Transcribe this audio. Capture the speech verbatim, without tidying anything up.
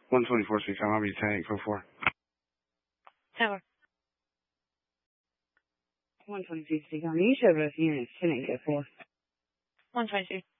one twenty-four, speak time. I'll be ten eight four four. Tower. one twenty-two, speak on. You should have a unit, ten eight four four. one twenty-two.